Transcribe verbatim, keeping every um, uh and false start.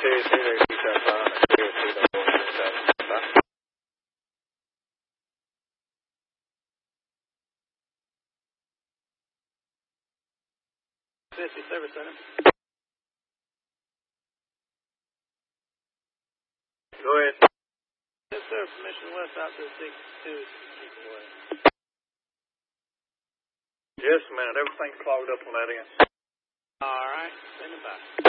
two zero Peter Pan, zero two double one seven. fifty service center. Go ahead. Yes, sir. Permission west out to six two. Just a minute. Everything's clogged up on that end. All right. Send it back.